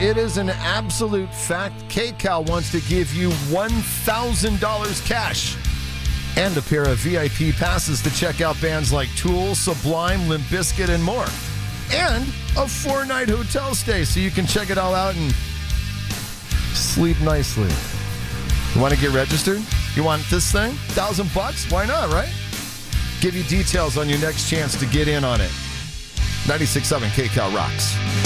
it is an absolute fact. KCAL wants to give you $1,000 cash and a pair of VIP passes to check out bands like Tool, Sublime, Limp Bizkit, and more. And a 4-night hotel stay so you can check it all out and sleep nicely. You want to get registered? You want this thing? $1,000? Why not, right? Give you details on your next chance to get in on it. 96.7 KCAL rocks.